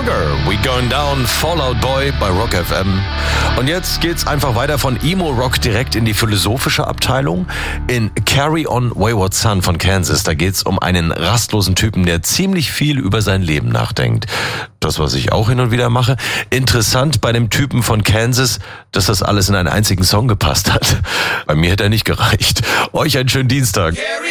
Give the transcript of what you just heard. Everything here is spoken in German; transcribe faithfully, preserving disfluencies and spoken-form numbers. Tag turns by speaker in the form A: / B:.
A: Sugar, We Going Down, Fall Out Boy bei Rock F M. Und jetzt geht's einfach weiter von Emo-Rock direkt in die philosophische Abteilung. In Carry On Wayward Son von Kansas, da geht's um einen rastlosen Typen, der ziemlich viel über sein Leben nachdenkt. Das, was ich auch hin und wieder mache. Interessant bei dem Typen von Kansas, dass das alles in einen einzigen Song gepasst hat. Bei mir hätte er nicht gereicht. Euch einen schönen Dienstag.